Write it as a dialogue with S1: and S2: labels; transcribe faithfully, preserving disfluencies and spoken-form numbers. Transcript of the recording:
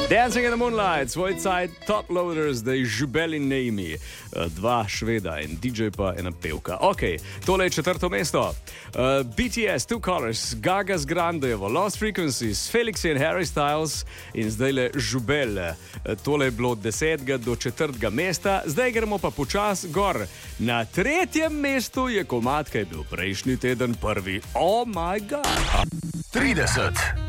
S1: Dancing in the Moonlight, svoj cajt Top Loaders, da je Žubeli Neimi, dva Šveda in D J pa ena pevka. Ok, tole je četrto mesto. Uh, B T S, Two Colors, Gaga z Grandejevo, Lost Frequencies, Felix in Harry Styles in zdaj le Žubel. Uh, tole je bilo od desetega do četrtega mesta, zdaj gremo pa počas gor. Na tretjem mestu je komad, ki je bil prejšnji teden prvi. Oh my god!
S2: trideset.